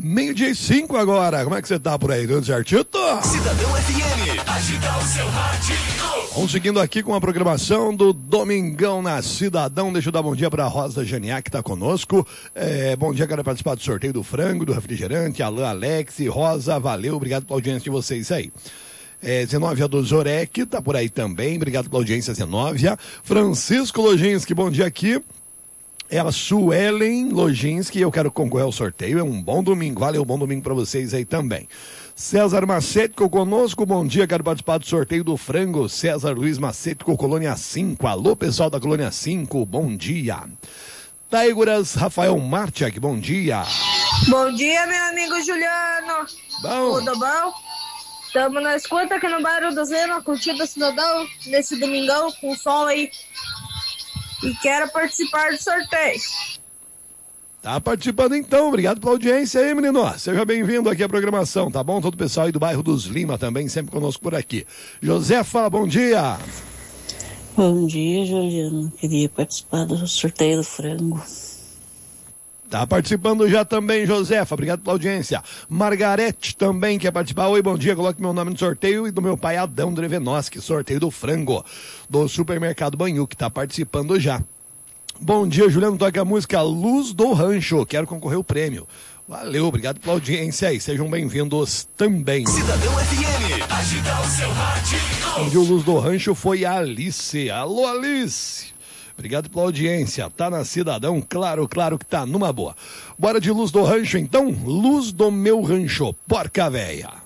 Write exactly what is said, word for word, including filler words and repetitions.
Meio-dia e cinco agora. Como é que você tá por aí? Tudo certito? Cidadão F M, agita o seu rádio. Vamos seguindo aqui com a programação do Domingão na Cidadão. Deixa eu dar bom dia para a Rosa Janiac, que está conosco. É, bom dia, quero participar do sorteio do frango, do refrigerante. Alain, Alex, Rosa, valeu, obrigado pela audiência de vocês aí. É, Zenóvia do Zorek, tá por aí também, obrigado pela audiência, Zenóvia. Francisco Lojinski, bom dia aqui. É a Suelen Lojinski, eu quero concorrer ao sorteio, é um bom domingo, valeu, bom domingo para vocês aí também. César Macetico conosco, bom dia, quero participar do sorteio do frango. César Luiz Macetico, Colônia cinco, alô pessoal da Colônia cinco, bom dia. Taiguras Rafael Martiak, bom dia. Bom dia, meu amigo Juliano. Bom. Tudo bom? Estamos na escuta aqui no bairro do Zeno, curtindo o Cidadão, nesse domingão, com sol aí. E quero participar do sorteio. Tá participando então, obrigado pela audiência aí, menino. Seja bem-vindo aqui à programação, tá bom? Todo o pessoal aí do bairro dos Lima também, sempre conosco por aqui. Josefa, bom dia. Bom dia, Juliano. Queria participar do sorteio do frango. Tá participando já também, Josefa, obrigado pela audiência. Margarete também quer participar. Oi, bom dia, coloque meu nome no sorteio e do meu pai Adão Drevenoski, sorteio do frango do Supermercado Banhu, que tá participando já. Bom dia, Juliano, toca a música Luz do Rancho, quero concorrer o prêmio. Valeu, obrigado pela audiência aí, sejam bem-vindos também. Cidadão F M, agita o seu rádio. Onde o Luz do Rancho foi a Alice. Alô, Alice. Obrigado pela audiência, tá na Cidadão, claro, claro que tá numa boa. Bora de Luz do Rancho então, Luz do Meu Rancho, porca véia.